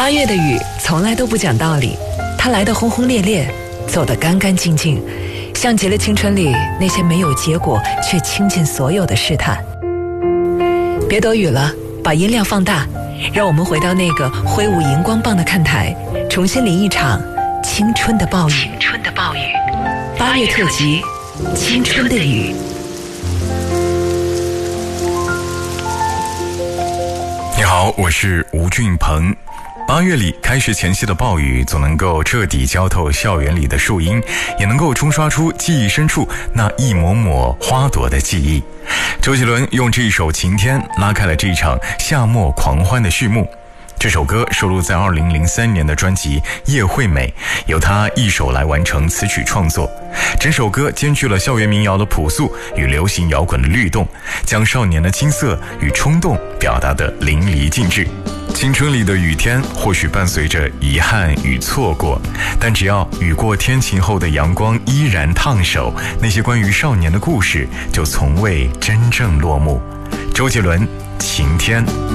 8月的雨从来都不讲道理，它来得轰轰烈烈，走得干干净净，像极了青春里那些没有结果却倾尽所有的试探。别躲雨了，把音量放大，让我们回到那个挥舞荧光棒的看台，重新淋一场青春的暴雨。8月特辑，青春的雨。 你好，我是吴俊鹏。8月里开学前夕的暴雨，总能够彻底浇透校园里的树荫，也能够冲刷出记忆深处那一抹抹花朵的记忆。周杰伦用这一首《晴天》拉开了这一场夏末狂欢的序幕。这首歌收录在2003年的专辑《叶惠美》，由他一手来完成词曲创作。整首歌兼具了校园民谣的朴素与流行摇滚的律动，将少年的青涩与冲动表达得淋漓尽致。青春里的雨天或许伴随着遗憾与错过，但只要雨过天晴后的阳光依然烫手，那些关于少年的故事就从未真正落幕。周杰伦，晴天。